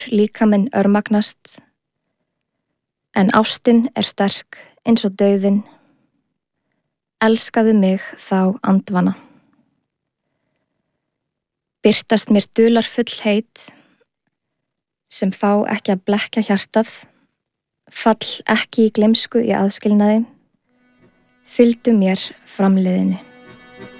líkaminn örmagnast, en ástin sterk eins og dauðinn. Elskaðu mig þá andvana. Birtast mér dularfull heit, sem fá ekki að blekkja hjartað, fall ekki í gleymsku í aðskilnaði, fylgdu mér framliðinni.